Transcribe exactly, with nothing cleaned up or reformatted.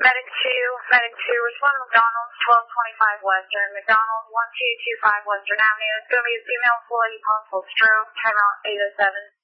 Medic two, Medic two, respond McDonald's, twelve twenty-five Western, McDonald's, one two two five Western Avenue. It's going to be a female employee, possible stroke, timeout eight oh seven.